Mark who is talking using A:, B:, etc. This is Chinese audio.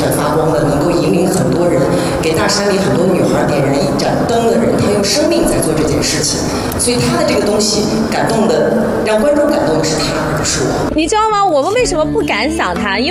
A: 发光的，能够引领很多人，给大山里很多女孩点燃一盏灯的人，他用生命在做这件事情，所以他的这个东西感动的，让观众感动的是他，而不是我。
B: 你知道吗？我们为什么不敢想他？因为